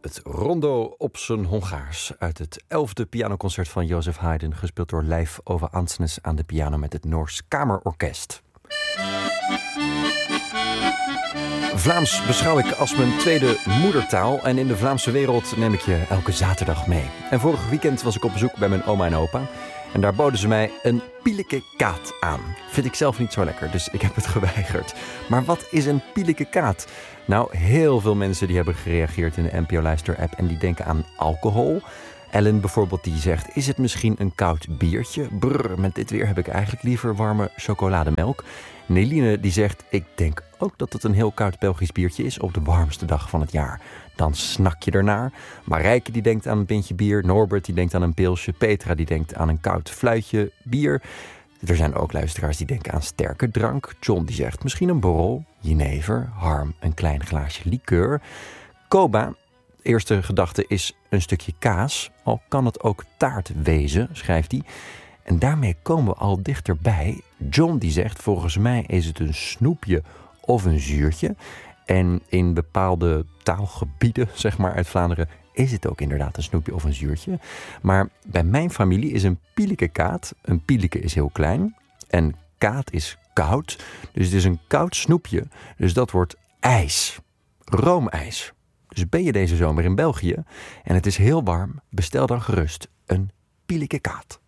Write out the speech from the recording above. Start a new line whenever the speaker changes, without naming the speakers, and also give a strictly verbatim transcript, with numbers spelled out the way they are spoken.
Het rondo op zijn Hongaars uit het elfde pianoconcert van Joseph Haydn, gespeeld door Leif Ove Andsnes aan de piano met het Noors Kamerorkest. Vlaams beschouw ik als mijn tweede moedertaal en in de Vlaamse wereld neem ik je elke zaterdag mee. En vorig weekend was ik op bezoek bij mijn oma en opa en daar boden ze mij een pieleke kaat aan. Vind ik zelf niet zo lekker, dus ik heb het geweigerd. Maar wat is een pieleke kaat? Nou, heel veel mensen die hebben gereageerd in de N P O-luister-app en die denken aan alcohol. Ellen bijvoorbeeld die zegt, is het misschien een koud biertje? Brrr, met dit weer heb ik eigenlijk liever warme chocolademelk. Neline die zegt, ik denk ook dat het een heel koud Belgisch biertje is op de warmste dag van het jaar. Dan snak je ernaar. Marijke die denkt aan een pintje bier. Norbert die denkt aan een pilsje. Petra die denkt aan een koud fluitje bier. Er zijn ook luisteraars die denken aan sterke drank. John die zegt misschien een borrel, jenever, Harm een klein glaasje liqueur. Koba, eerste gedachte is een stukje kaas. Al kan het ook taart wezen, schrijft hij. En daarmee komen we al dichterbij. John die zegt, volgens mij is het een snoepje of een zuurtje. En in bepaalde taalgebieden, zeg maar, uit Vlaanderen, is het ook inderdaad een snoepje of een zuurtje. Maar bij mijn familie is een pieleke kaat. Een pieleke is heel klein. En kaat is koud. Dus het is een koud snoepje. Dus dat wordt ijs. Roomijs. Dus ben je deze zomer in België en het is heel warm, bestel dan gerust een pieleke kaat.